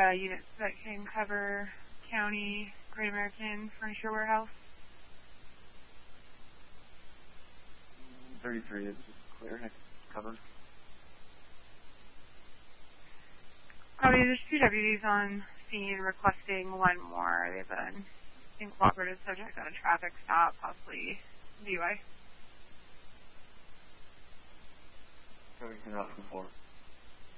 units that can cover county Great American Furniture Warehouse? 33 is clear. Covered. Copy. There's 2 deputies on scene requesting one more. They have an uncooperative subject on a traffic stop, possibly DUI. Everything else before.